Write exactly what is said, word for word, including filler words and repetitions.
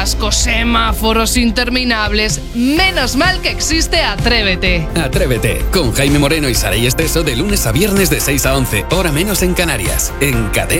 atascos, semáforos interminables. Menos mal que existe Atrévete. Atrévete, con Jaime Moreno y Saray Esteso de lunes a viernes de seis a once, hora menos en Canarias, en Cadena.